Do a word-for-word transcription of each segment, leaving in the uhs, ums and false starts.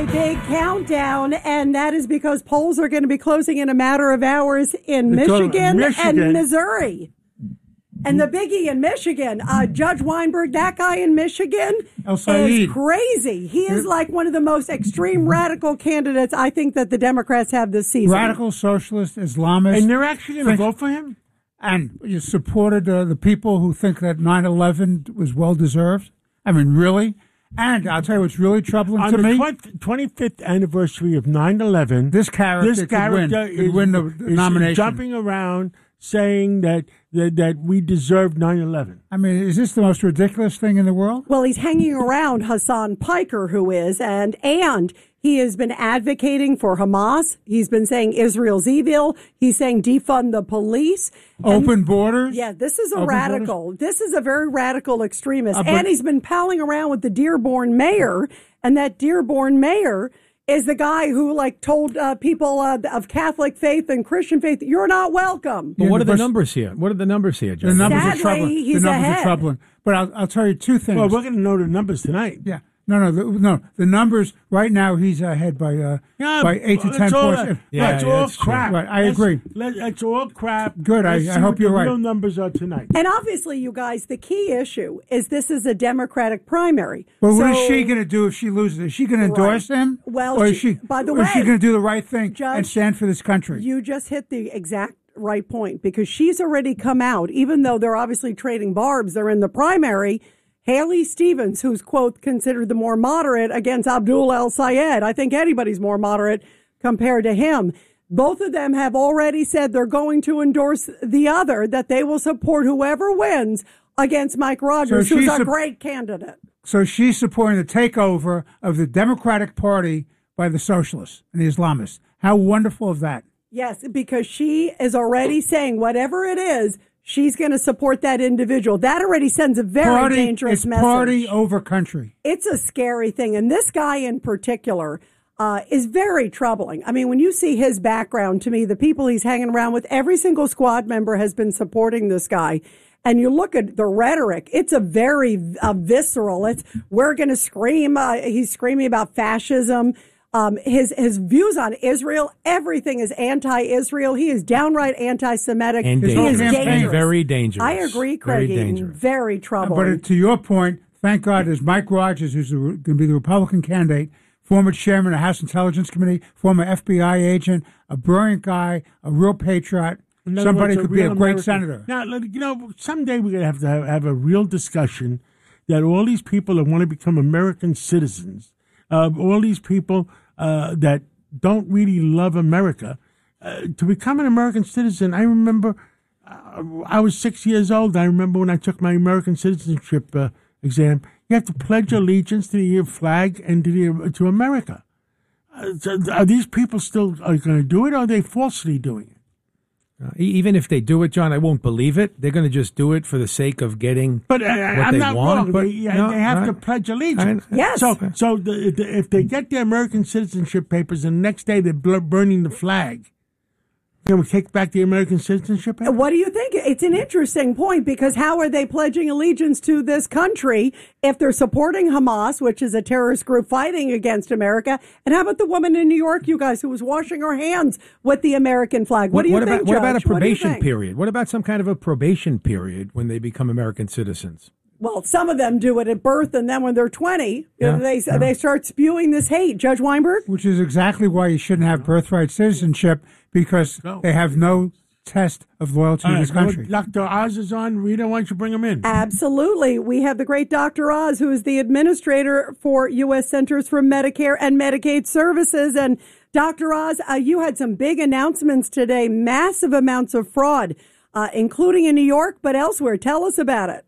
Big countdown, and that is because polls are going to be closing in a matter of hours in Michigan, Michigan and Missouri. And the biggie in Michigan, uh, Judge Weinberg, that guy in Michigan is crazy. He is like one of the most extreme radical candidates I think that the Democrats have this season. Radical socialist, Islamist. And they're actually going to vote for him? And you supported uh, the people who think that nine eleven was well-deserved? I mean, really? And I'll tell you what's really troubling On to the me. On the twenty-fifth anniversary of nine eleven, this character, this character could win, is, could win the, the is nomination. Jumping around saying that, that, that we deserve nine eleven. I mean, is this the most ridiculous thing in the world? Well, he's hanging around Hassan Piker, who is, and and he has been advocating for Hamas. He's been saying Israel's evil. He's saying defund the police. Open and, borders? Yeah, this is a Open radical. Borders? This is a very radical extremist. Uh, and he's been palling around with the Dearborn mayor, and that Dearborn mayor is the guy who, like, told uh, people uh, of Catholic faith and Christian faith, you're not welcome. But what are the numbers here? What are the numbers here, Judge? The numbers Sadly, are troubling. he's the numbers ahead. are troubling. But I'll, I'll tell you two things. Well, we're going to know the numbers tonight. Yeah. No, no, the, no. The numbers right now, he's ahead by uh, yeah, by eight to ten all, points. Yeah, that's right. all crap. Right, I Let's, agree. Let, that's all crap. Good. I, I hope you're the right. Real numbers are tonight. And obviously, you guys, the key issue is this is a Democratic primary. Well, so, what is she going to do if she loses? Is she going to endorse right. him? Well, or is she, she? by the or way, is she going to do the right thing Judge, and stand for this country? You just hit the exact right point because she's already come out, even though they're obviously trading barbs. They're in the primary. Haley Stevens, who's, quote, considered the more moderate against Abdul El-Sayed. I think anybody's more moderate compared to him. Both of them have already said they're going to endorse the other, that they will support whoever wins against Mike Rogers, so who's a su- great candidate. So she's supporting the takeover of the Democratic Party by the socialists and the Islamists. How wonderful is that? Yes, because she is already saying whatever it is, she's going to support that individual. That already sends a very party, dangerous it's message. Party over country. It's a scary thing. And this guy in particular uh, is very troubling. I mean, when you see his background, to me, the people he's hanging around with, every single squad member has been supporting this guy. And you look at the rhetoric, it's a very uh, visceral. It's, we're going to scream. Uh, he's screaming about fascism. Um, his his views on Israel, everything is anti-Israel. He is downright anti-Semitic. And he dangerous. is dangerous. And very dangerous. I agree, Craig. Very Eaton. dangerous. Very troubling. But to your point, thank God there's Mike Rogers, who's going to be the Republican candidate, former chairman of the House Intelligence Committee, former F B I agent, a brilliant guy, a real patriot. Somebody words, could be a great American. senator. Now, you know, someday we're going to have to have, have a real discussion that all these people that want to become American citizens, uh, all these people uh, that don't really love America, uh, to become an American citizen. I remember uh, I was six years old. I remember when I took my American citizenship uh, exam. You have to pledge allegiance to the flag and to the, to America. Uh, so are these people still are going to do it, or are they falsely doing it? Uh, even if they do it, John, I won't believe it. They're going to just do it for the sake of getting but, uh, what I'm they not want. wrong. But they, yeah, no, they have right. to pledge allegiance. I- Yes. So, so the, the, if they get their American citizenship papers and the next day they're bl- burning the flag, can we take back the American citizenship papers? What do you think? It's an interesting point because how are they pledging allegiance to this country if they're supporting Hamas, which is a terrorist group fighting against America? And how about the woman in New York, you guys, who was washing her hands with the American flag? What, What, do you what think, about what about a Judge? What do you probation think? period? What about some kind of a probation period when they become American citizens? Well, some of them do it at birth, and then when they're twenty, Yeah, they yeah. they start spewing this hate. Judge Weinberg? Which is exactly why you shouldn't have birthright citizenship, because No. they have no test of loyalty All to this right, country. Doctor Oz is on. Rita, why don't you bring him in? Absolutely. We have the great Doctor Oz, who is the administrator for U S Centers for Medicare and Medicaid Services. And Doctor Oz, uh, you had some big announcements today, massive amounts of fraud, uh, including in New York, but elsewhere. Tell us about it.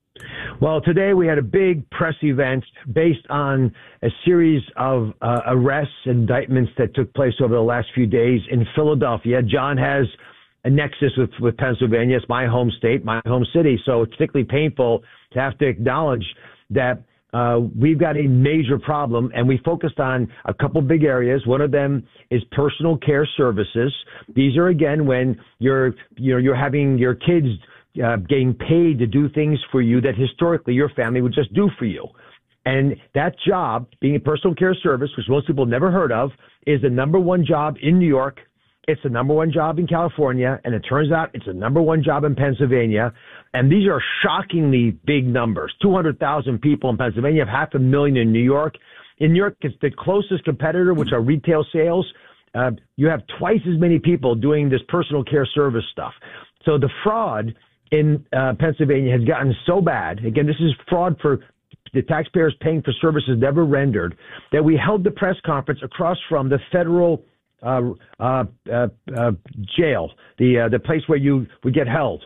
Well, today we had a big press event based on a series of uh, arrests, indictments that took place over the last few days in Philadelphia. John has a nexus with, with Pennsylvania. It's my home state, my home city. So it's particularly painful to have to acknowledge that uh, we've got a major problem, and we focused on a couple big areas. One of them is personal care services. These are, again, when you're, you're, you're having your kids Uh, getting paid to do things for you that historically your family would just do for you. And that job, being a personal care service, which most people have never heard of, is the number one job in New York. It's the number one job in California, and it turns out it's the number one job in Pennsylvania. And these are shockingly big numbers. two hundred thousand people in Pennsylvania, half a million in New York. In New York, it's the closest competitor, which are retail sales. Uh, you have twice as many people doing this personal care service stuff. So the fraud in uh, Pennsylvania has gotten so bad. Again, this is fraud for the taxpayers paying for services never rendered, that we held the press conference across from the federal uh, uh, uh, uh, jail, the uh, the place where you would get held.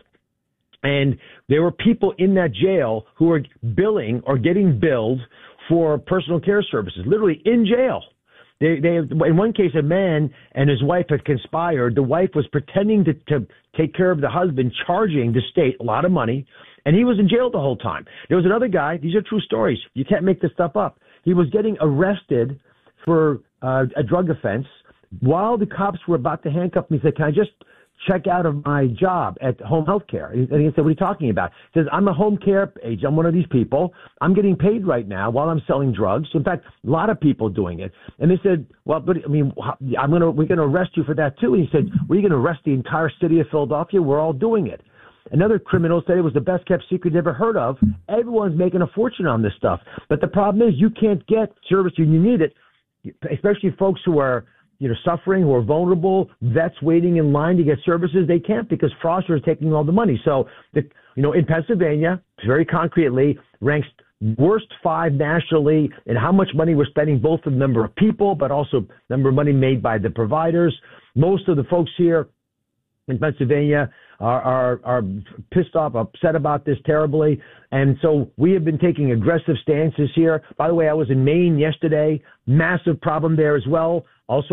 And there were people in that jail who were billing or getting billed for personal care services, literally in jail. They, they, in one case, a man and his wife had conspired. The wife was pretending to, to take care of the husband, charging the state a lot of money, and he was in jail the whole time. There was another guy. These are true stories. You can't make this stuff up. He was getting arrested for uh, a drug offense while the cops were about to handcuff him. He said, "Can I just check out of my job at home health care?" And he said, "What are you talking about?" He says, "I'm a home care agent. I'm one of these people. I'm getting paid right now while I'm selling drugs." In fact, a lot of people doing it. And they said, "Well, but I mean, I'm gonna we're gonna arrest you for that too." And he said, "We're going to arrest the entire city of Philadelphia. We're all doing it." Another criminal said it was the best kept secret ever heard of. Everyone's making a fortune on this stuff. But the problem is you can't get service when you need it, especially folks who are you know, suffering, who are vulnerable, vets waiting in line to get services. They can't because fraudsters are taking all the money. So, the, you know, in Pennsylvania, very concretely, ranks worst five nationally in how much money we're spending, both the number of people, but also number of money made by the providers. Most of the folks here in Pennsylvania are, are, are pissed off, upset about this terribly. And so we have been taking aggressive stances here. By the way, I was in Maine yesterday. Massive problem there as well. Also